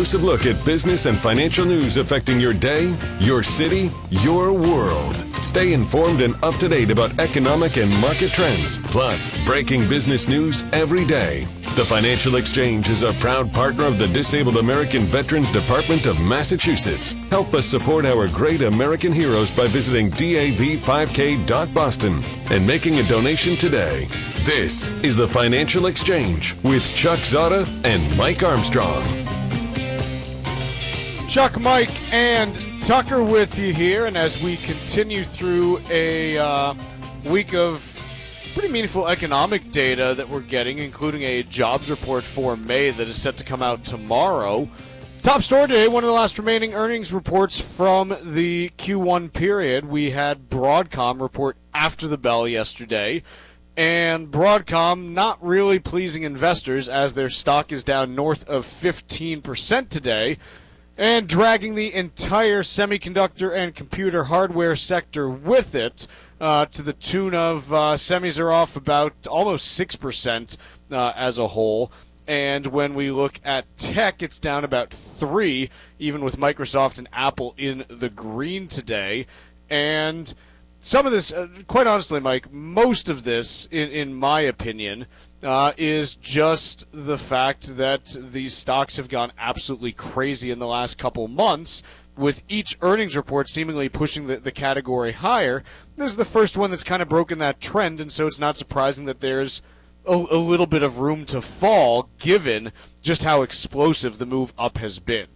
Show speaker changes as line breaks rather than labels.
exclusive look at business and financial news affecting your day, your city, your world. Stay informed and up to date about economic and market trends, plus breaking business news every day. The Financial Exchange is a proud partner of the Disabled American Veterans Department of Massachusetts. Help us support our great American heroes by visiting dav5k.boston and making a donation today. This is the Financial Exchange with Chuck Zada and Mike Armstrong.
Chuck, Mike, and Tucker with you here, and as we continue through a week of pretty meaningful economic data that we're getting, including a jobs report for May that is set to come out tomorrow. Top story today, one of the last remaining earnings reports from the Q1 period. We had Broadcom report after the bell yesterday, and Broadcom not really pleasing investors as their stock is down north of 15% today, and dragging the entire semiconductor and computer hardware sector with it, to the tune of semis are off about almost 6% as a whole. And when we look at tech, it's down about 3%, even with Microsoft and Apple in the green today. And some of this, quite honestly, Mike, most of this, in my opinion, is just the fact that these stocks have gone absolutely crazy in the last couple months, with each earnings report seemingly pushing the category higher. This is the first one that's kind of broken that trend, and so it's not surprising that there's a little bit of room to fall, given just how explosive the move up has been.